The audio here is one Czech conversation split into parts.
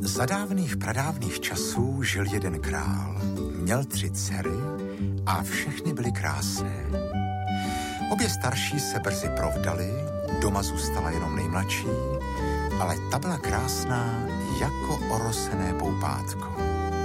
Za dávných pradávných časů žil jeden král. Měl 3 dcery a všechny byly krásné. Obě starší se brzy provdaly, doma zůstala jenom nejmladší, ale ta byla krásná jako orosené poupátko.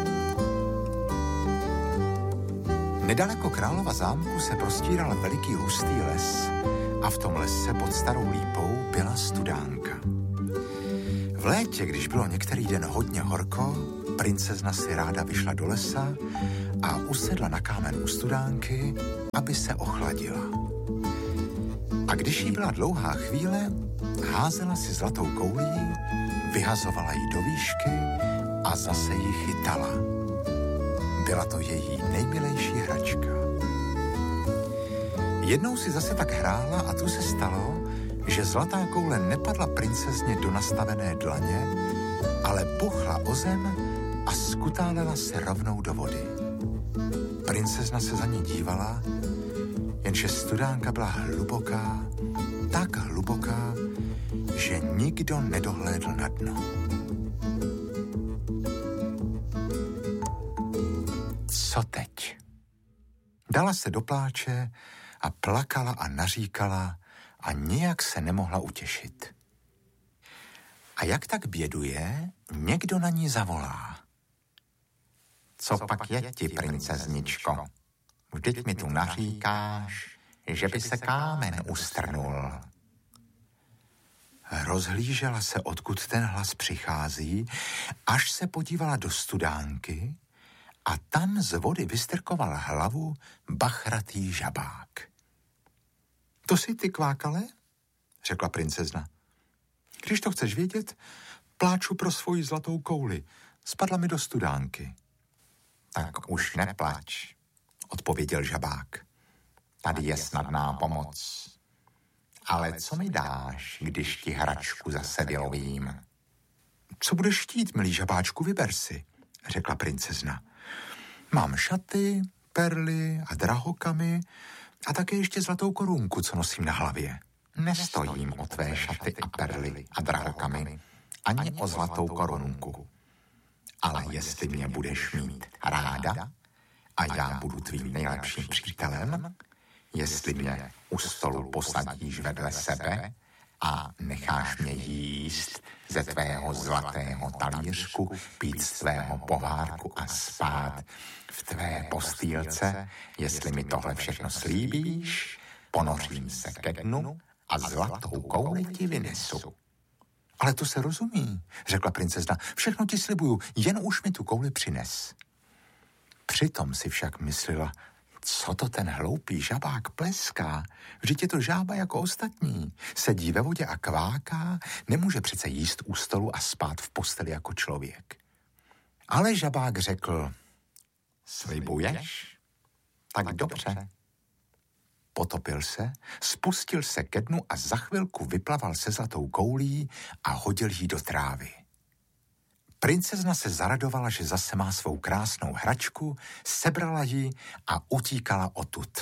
Nedaleko králova zámku se prostíral veliký hustý les a v tom lese pod starou lípou byla studánka. V létě, když bylo některý den hodně horko, princezna si ráda vyšla do lesa a usedla na kámen u studánky, aby se ochladila. A když jí byla dlouhá chvíle, házela si zlatou koulí, vyhazovala ji do výšky a zase ji chytala. Byla to její nejmilejší hračka. Jednou si zase tak hrála a tu se stalo, že zlatá koule nepadla princezně do nastavené dlaně, ale puchla o zem a skutálela se rovnou do vody. Princezna se za ní dívala, jenže studánka byla hluboká, tak hluboká, že nikdo nedohlédl na dno. Co teď? Dala se do pláče a plakala a naříkala a nijak se nemohla utěšit. A jak tak běduje, někdo na ní zavolá. Co pak je ti, princezničko? Vždyť mi tu naříkáš, že by se kámen ustrnul. Rozhlížela se, odkud ten hlas přichází, až se podívala do studánky a tam z vody vystrkoval hlavu bachratý žabák. To jsi ty, kvákale? Řekla princezna. Když to chceš vědět, pláču pro svoji zlatou kouli. Spadla mi do studánky. Tak už neplač, odpověděl žabák. Tady je snadná pomoc. Ale co mi dáš, když ti hračku zase vylovím? Co budeš chtít, milý žabáčku, vyber si, řekla princezna. Mám šaty, perly a drahokamy a také ještě zlatou korunku, co nosím na hlavě. Nestojím o tvé šaty a perly a drahokamy, ani o zlatou korunku. Ale jestli mě budeš mít ráda a já budu tvým nejlepším přítelem, jestli mě u stolu posadíš vedle sebe a necháš mě jíst ze tvého zlatého talířku, pít z tvého pohárku a spát v tvé postýlce, jestli mi tohle všechno slíbíš, ponořím se ke dnu a zlatou kouli ti vynesu. Ale to se rozumí, řekla princezna, všechno ti slibuju, jen už mi tu kouli přines. Přitom si však myslela, co to ten hloupý žabák pleská? Vždyť je to žába jako ostatní. Sedí ve vodě a kváká, nemůže přece jíst u stolu a spát v posteli jako člověk. Ale žabák řekl, slibuješ? Tak dobře. Potopil se, spustil se ke dnu a za chvilku vyplaval se zlatou koulí a hodil ji do trávy. Princezna se zaradovala, že zase má svou krásnou hračku, sebrala ji a utíkala odtud.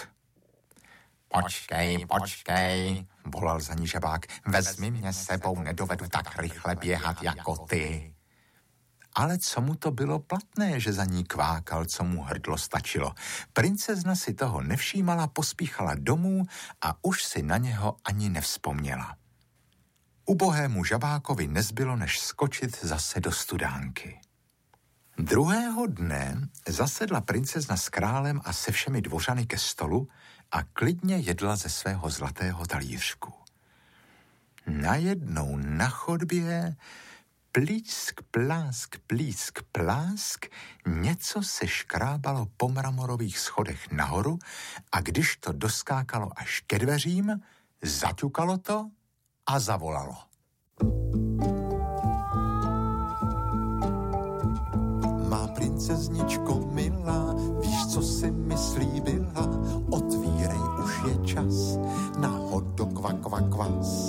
Počkej, volal za ní žabák, vezmi mě sebou, nedovedu tak rychle běhat jako ty. Ale co mu to bylo platné, že za ní kvákal, co mu hrdlo stačilo. Princezna si toho nevšímala, pospíchala domů a už si na něho ani nevzpomněla. Ubohému žabákovi nezbylo, než skočit zase do studánky. Druhého dne zasedla princezna s králem a se všemi dvořany ke stolu a klidně jedla ze svého zlatého talířku. Najednou na chodbě plísk, plásk, plísk, plásk, něco se škrábalo po mramorových schodech nahoru a když to doskákalo až ke dveřím, zaťukalo to a zavolalo. Má princezničko milá, víš, co si mi slíbila? Otvírej, už je čas na hodok kvas.